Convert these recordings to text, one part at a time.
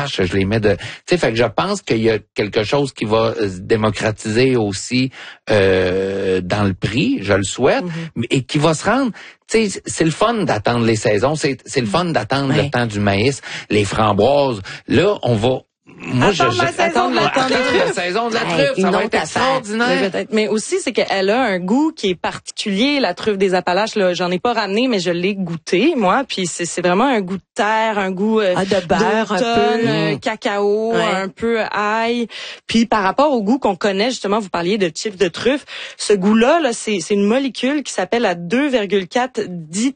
vache, je les mets de... Tu sais, fait que je pense qu'il y a quelque chose qui va se démocratiser aussi dans le prix, je le souhaite, et qui va se rendre... Tu sais, c'est le fun d'attendre les saisons, c'est le fun d'attendre le temps du maïs, les framboises. Là, on va... Moi, attends la saison de la truffe, ça va être extraordinaire. Mais aussi, c'est qu'elle a un goût qui est particulier, la truffe des Appalaches. Là, j'en ai pas ramené, mais je l'ai goûté, moi. Puis c'est vraiment un goût de terre, un goût de beurre, un peu cacao, un peu ail. Puis par rapport au goût qu'on connaît, justement, vous parliez de chips de truffe. Ce goût-là, c'est une molécule qui s'appelle la 2,4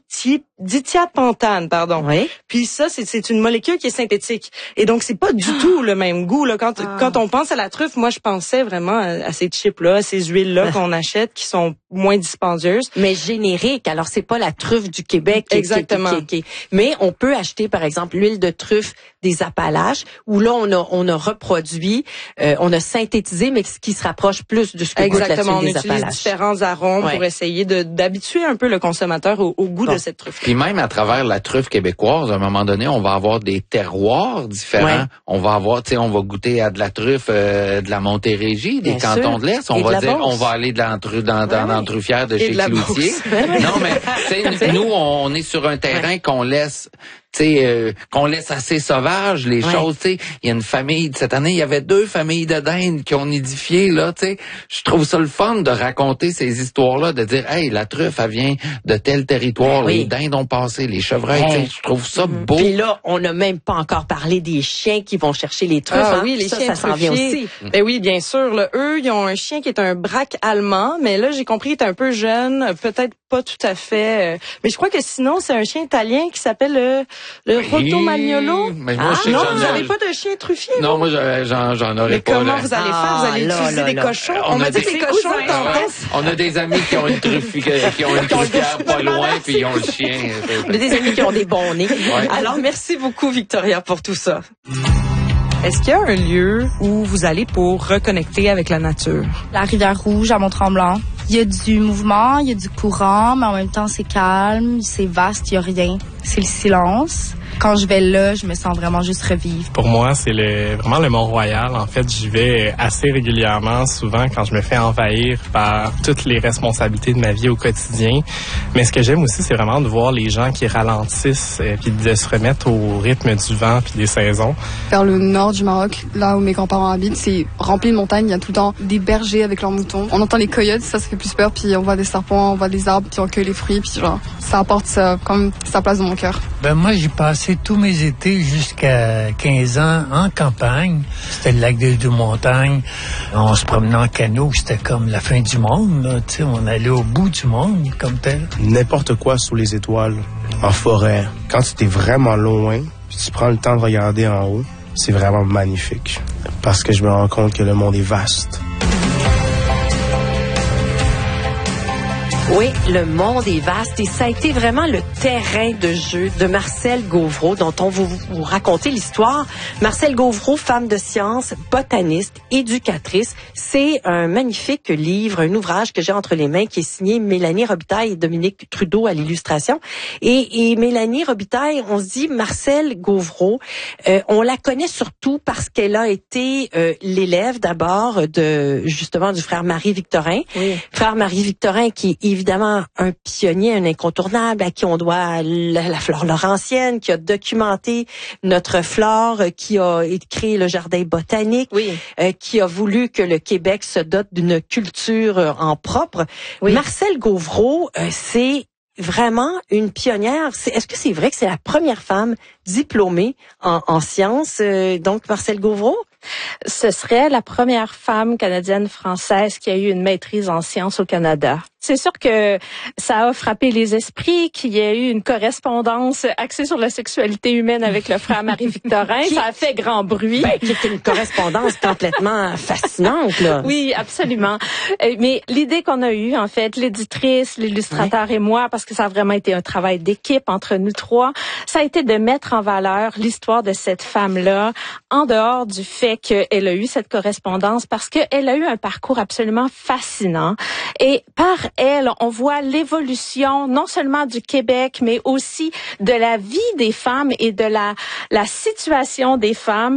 dithiapentane, pardon. Oui. Puis ça, c'est une molécule qui est synthétique. Et donc, c'est pas du tout le même goût, là. Quand on pense à la truffe, moi, je pensais vraiment à ces chips-là, à ces huiles-là qu'on achète, qui sont moins dispendieuses. Mais génériques. Alors, c'est pas la truffe du Québec. Exactement. Mais on peut acheter, par exemple, l'huile de truffe des Appalaches, où là, on a reproduit, on a synthétisé, mais ce qui se rapproche plus de ce que goûte la tuile des Appalaches. Exactement. On utilise différents arômes pour essayer d'habituer un peu le consommateur au goût de cette truffe. Puis même à travers la truffe québécoise, à un moment donné, on va avoir des terroirs différents. Ouais. On va avoir, tu sais, on va goûter à de la truffe de la Montérégie, des cantons de l'Est. On va dire, on va aller dans l'entruffière de chez Cloutier. Non, mais tu sais, nous, on est sur un terrain qu'on laisse... qu'on laisse assez sauvage les choses, tu sais. Il y a une famille, cette année, il y avait 2 familles de dindes qui ont nidifié, là, tu sais. Je trouve ça le fun de raconter ces histoires-là, de dire, hey, la truffe, elle vient de tel territoire, les dindes ont passé, les chevreuils, tu sais. Je trouve ça beau. Puis là, on n'a même pas encore parlé des chiens qui vont chercher les truffes. Oui, les chiens, ça s'en vient aussi. Ben oui, bien sûr, là. Eux, ils ont un chien qui est un braque allemand, mais là, j'ai compris, il est un peu jeune, peut-être pas tout à fait. Mais je crois que sinon, c'est un chien italien qui s'appelle le Rotomagnolo. Mais moi, non, vous n'avez pas de chien truffier. Non, moi, j'en aurais pas. Mais comment vous allez faire? Vous allez utiliser des cochons? On m'a dit que les cochons on a des amis qui ont une truffière pas loin, puis ils ont le chien. On a des amis qui ont des bons nez. Alors, merci beaucoup, Victoria, pour tout ça. Est-ce qu'il y a un lieu où vous allez pour reconnecter avec la nature? La rivière Rouge à Mont-Tremblant. Il y a du mouvement, il y a du courant, mais en même temps, c'est calme, c'est vaste, il y a rien. C'est le silence. Quand je vais là, je me sens vraiment juste revivre. Pour moi, c'est vraiment le Mont-Royal. En fait, j'y vais assez régulièrement, souvent quand je me fais envahir par toutes les responsabilités de ma vie au quotidien. Mais ce que j'aime aussi, c'est vraiment de voir les gens qui ralentissent puis de se remettre au rythme du vent puis des saisons. Vers le nord du Maroc, là où mes grands-parents habitent, c'est rempli de montagnes. Il y a tout le temps des bergers avec leurs moutons. On entend les coyotes, ça fait plus peur. Puis on voit des serpents, on voit des arbres, puis on cueille les fruits. Puis genre, ça apporte ça, comme sa place dans mon cœur. Ben moi, j'ai passé tous mes étés jusqu'à 15 ans en campagne. C'était le lac des Deux-Montagnes. On se promenait en canot, c'était comme la fin du monde. Là. Tu sais, on allait au bout du monde, comme tel. N'importe quoi sous les étoiles, en forêt. Quand tu es vraiment loin, puis tu prends le temps de regarder en haut, c'est vraiment magnifique. Parce que je me rends compte que le monde est vaste. Oui, le monde est vaste et ça a été vraiment le terrain de jeu de Marcelle Gauvreau dont on va vous raconter l'histoire. Marcelle Gauvreau, femme de science, botaniste, éducatrice. C'est un magnifique livre, un ouvrage que j'ai entre les mains qui est signé Mélanie Robitaille et Dominique Trudeau à l'illustration. Et Mélanie Robitaille, on se dit Marcelle Gauvreau, on la connaît surtout parce qu'elle a été l'élève d'abord justement du frère Marie-Victorin. Oui. Frère Marie-Victorin qui est évidemment un pionnier, un incontournable à qui on doit la flore laurentienne, qui a documenté notre flore, qui a créé le jardin botanique, qui a voulu que le Québec se dote d'une culture en propre. Oui. Marcelle Gauvreau, c'est vraiment une pionnière. Est-ce que c'est vrai que c'est la première femme diplômée en sciences, donc Marcelle Gauvreau? Ce serait la première femme canadienne-française qui a eu une maîtrise en sciences au Canada. C'est sûr que ça a frappé les esprits, qu'il y a eu une correspondance axée sur la sexualité humaine avec le frère Marie-Victorin. Ça a fait grand bruit. Qui était une correspondance complètement fascinante, là. Oui, absolument. Mais l'idée qu'on a eue, en fait, l'éditrice, l'illustrateur et moi, parce que ça a vraiment été un travail d'équipe entre nous trois, ça a été de mettre en valeur l'histoire de cette femme-là, en dehors du fait qu'elle a eu cette correspondance, parce qu'elle a eu un parcours absolument fascinant. Et par elle, on voit l'évolution non seulement du Québec, mais aussi de la vie des femmes et de la situation des femmes.